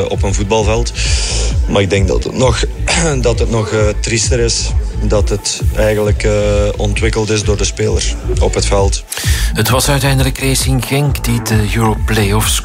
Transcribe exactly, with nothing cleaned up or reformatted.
op een voetbalveld. Maar ik denk dat het nog, dat het nog uh, triester is. Dat het eigenlijk uh, ontwikkeld is door de speler op het veld. Het was uiteindelijk Racing Genk die de Europlayoffs